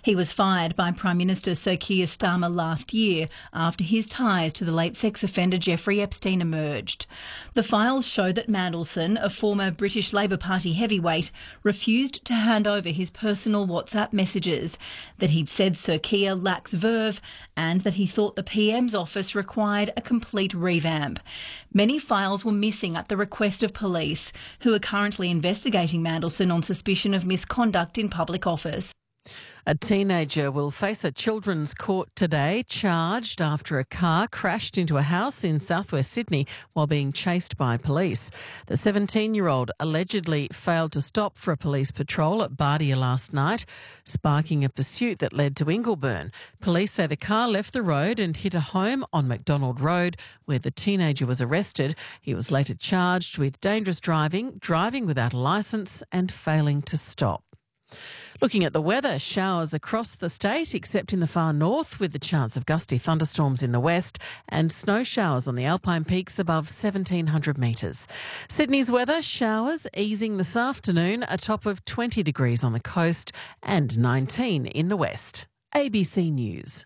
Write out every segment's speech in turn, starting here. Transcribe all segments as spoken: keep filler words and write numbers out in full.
He was fired by Prime Minister Sir Keir Starmer last year after his ties to the late sex offender Jeffrey Epstein emerged. The files show that Mandelson, a former British Labor Party heavyweight, refused to hand over his personal WhatsApp messages, that he'd said Sir Keir lacks verve, and that he thought the P M's office required a complete revamp. Many files were missing at the request of police, who are currently investigating Mandelson on suspicion of misconduct in public office. A teenager will face a children's court today, charged after a car crashed into a house in southwest Sydney while being chased by police. The seventeen-year-old allegedly failed to stop for a police patrol at Bardia last night, sparking a pursuit that led to Ingleburn. Police say the car left the road and hit a home on McDonald Road, where the teenager was arrested. He was later charged with dangerous driving, driving without a licence and failing to stop. Looking at the weather, showers across the state except in the far north, with the chance of gusty thunderstorms in the west, and snow showers on the Alpine peaks above seventeen hundred metres. Sydney's weather, showers easing this afternoon, a top of twenty degrees on the coast and nineteen in the west. A B C News.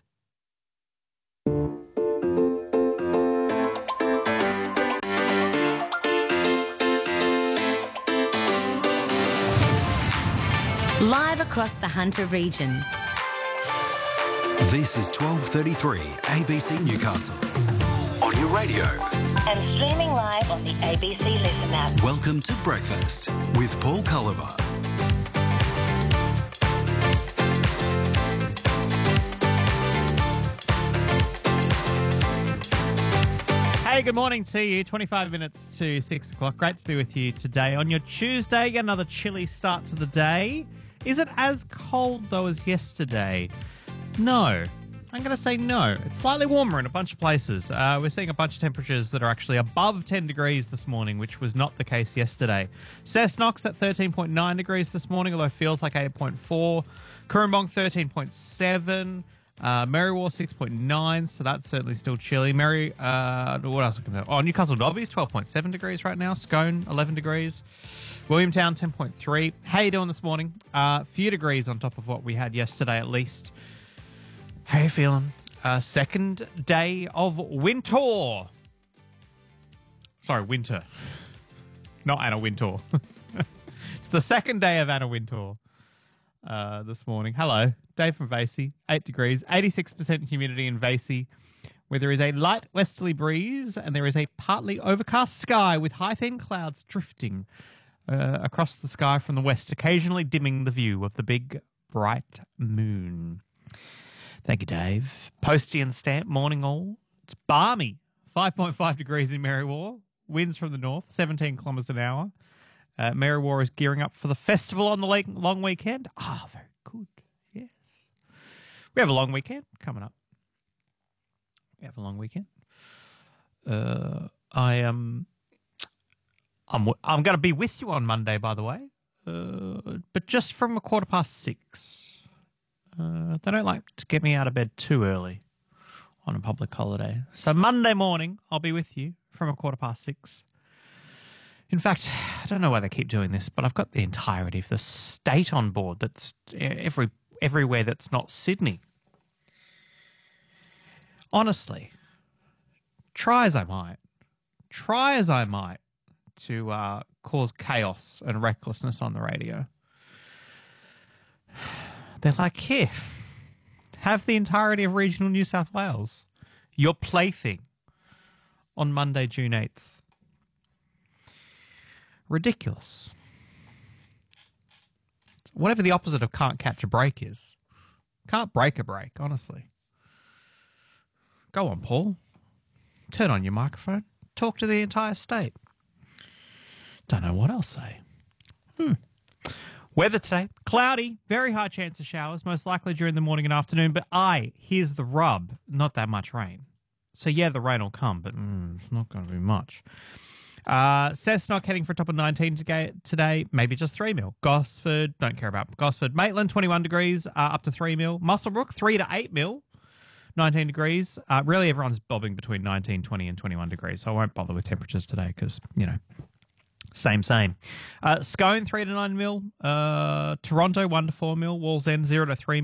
Live across the Hunter region. This is twelve thirty-three A B C Newcastle. On your radio. And streaming live on the A B C Listen app. Welcome to Breakfast with Paul Culliver. Hey, good morning to you. twenty-five minutes to six o'clock. Great to be with you today on your Tuesday. Get another chilly start to the day. Is it as cold, though, as yesterday? No. I'm going to say no. It's slightly warmer in a bunch of places. Uh, we're seeing a bunch of temperatures that are actually above ten degrees this morning, which was not the case yesterday. Cessnock's at thirteen point nine degrees this morning, although it feels like eight point four. Cooranbong, thirteen point seven. Uh, Merriwar, six point nine, so that's certainly still chilly. Merry, uh, what else? Oh, Newcastle Dobbies, twelve point seven degrees right now. Scone, eleven degrees. Williamtown, ten point three. How you doing this morning? A uh, few degrees on top of what we had yesterday at least. How you feeling? Uh, second day of winter. Sorry, winter. Not Anna Wintour. It's the second day of Anna Wintour. Uh, this morning. Hello, Dave from Vasey, eight degrees, eighty-six percent humidity in Vasey, where there is a light westerly breeze and there is a partly overcast sky with high thin clouds drifting uh, across the sky from the west, occasionally dimming the view of the big bright moon. Thank you, Dave. Posty and Stamp, morning all. It's balmy, five point five degrees in Merriwar, winds from the north, seventeen kilometres an hour. Uh, Merriwar is gearing up for the festival on the lake, long weekend. Ah, oh, very good. Yes. We have a long weekend coming up. We have a long weekend. Uh, I am. I'm. I'm going to be with you on Monday, by the way, uh, but just from a quarter past six. Uh, they don't like to get me out of bed too early on a public holiday. So Monday morning, I'll be with you from a quarter past six. In fact, I don't know why they keep doing this, but I've got the entirety of the state on board. That's every everywhere that's not Sydney. Honestly, try as I might, try as I might to uh, cause chaos and recklessness on the radio. They're like, here, have the entirety of regional New South Wales, your plaything, on Monday, June eighth. Ridiculous. Whatever the opposite of can't catch a break is. Can't break a break, honestly. Go on, Paul. Turn on your microphone. Talk to the entire state. Don't know what else say. Hmm. Weather today, cloudy, very high chance of showers, most likely during the morning and afternoon. But I, here's the rub, not that much rain. So yeah, the rain will come, but mm, it's not going to be much. Uh, Cessnock heading for a top of nineteen today, maybe just three mil. Gosford, don't care about Gosford. Maitland, twenty-one degrees, uh, up to three mil. Muswellbrook, three to eight mil, nineteen degrees. Uh, really, everyone's bobbing between nineteen, twenty and twenty-one degrees, so I won't bother with temperatures today because, you know, same, same. Uh, Scone, three to nine mil. Uh, Toronto, one to four mil. Wallsend, zero to three mil.